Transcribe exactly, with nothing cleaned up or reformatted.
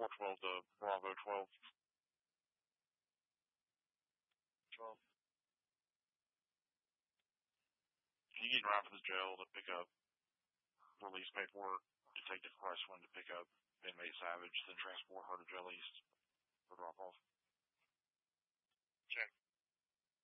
four twelve to Bravo twelve. twelve. You need to ride for the jail to pick up release paperwork. Detective Price went to pick up inmate Savage, then transport her to Jail East for drop off. Check.